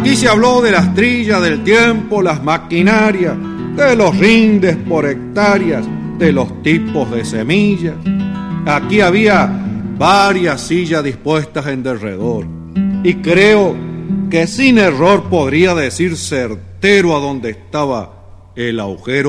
Aquí se habló de las trillas del tiempo, las maquinarias, de los rindes por hectáreas, de los tipos de semillas. Aquí había varias sillas dispuestas en derredor, y creo que sin error podría decir certero a dónde estaba el agujero.